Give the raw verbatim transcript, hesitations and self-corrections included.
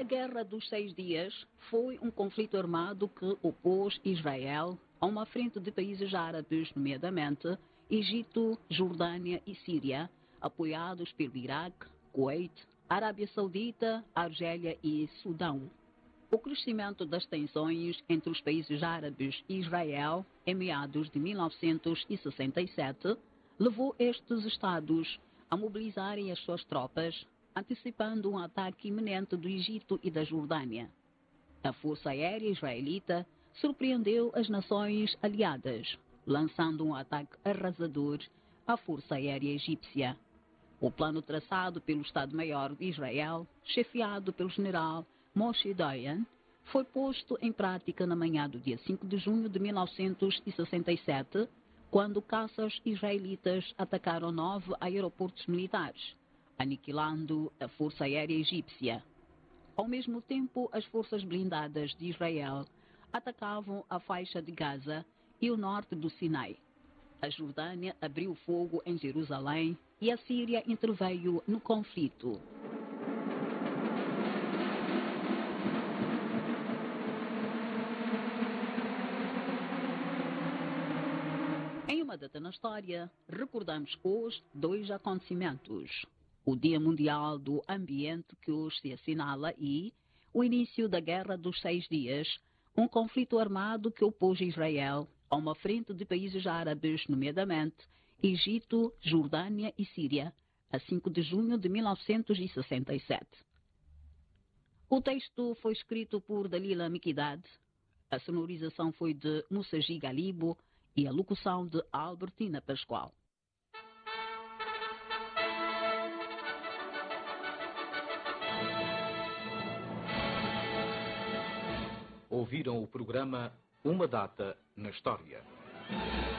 A Guerra dos Seis Dias foi um conflito armado que opôs Israel a uma frente de países árabes, nomeadamente Egito, Jordânia e Síria, apoiados pelo Iraque, Kuwait, Arábia Saudita, Argélia e Sudão. O crescimento das tensões entre os países árabes e Israel em meados de mil novecentos e sessenta e sete levou estes estados a mobilizarem as suas tropas, antecipando um ataque iminente do Egito e da Jordânia. A Força Aérea Israelita surpreendeu as nações aliadas, lançando um ataque arrasador à Força Aérea Egípcia. O plano traçado pelo Estado-Maior de Israel, chefiado pelo general Moshe Dayan, foi posto em prática na manhã do dia cinco de junho de mil novecentos e sessenta e sete, quando caças israelitas atacaram nove aeroportos militares, aniquilando a Força Aérea Egípcia. Ao mesmo tempo, as forças blindadas de Israel atacavam a faixa de Gaza e o norte do Sinai. A Jordânia abriu fogo em Jerusalém e a Síria interveio no conflito. Em uma data na história, recordamos hoje dois acontecimentos. O Dia Mundial do Ambiente, que hoje se assinala, e o início da Guerra dos Seis Dias, um conflito armado que opôs Israel a uma frente de países árabes, nomeadamente Egito, Jordânia e Síria, a cinco de junho de mil novecentos e sessenta e sete. O texto foi escrito por Dalila Miqudad, a sonorização foi de Mussaji Galibo e a locução de Albertina Pascoal. Ouviram o programa Uma Data na História.